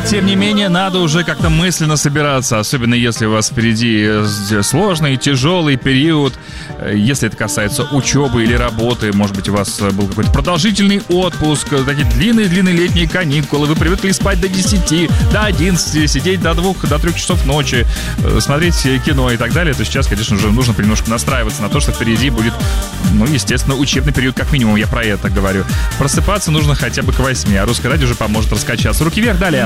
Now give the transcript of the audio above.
тем не менее, надо уже как-то мысленно собираться, особенно если у вас впереди сложный, тяжелый период, если это касается учебы или работы, может быть, у вас был какой-то продолжительный отпуск, такие длинные-длинные летние каникулы, вы привыкли спать до 10, до 11, сидеть до 2, до 3 часов ночи, смотреть кино и так далее, то сейчас, конечно же, нужно немножко настраиваться на то, что впереди будет, ну, естественно, учебный период как минимум, я про это говорю. Просыпаться нужно хотя бы к 8, а Русское радио уже поможет раскачаться. Руки вверх, далее.